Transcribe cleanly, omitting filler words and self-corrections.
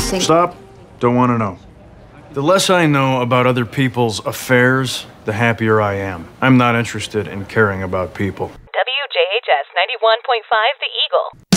think... Stop. Don't want to know. The less I know about other people's affairs, the happier I am. I'm not interested in caring about people. WJHS 91.5 The Eagle.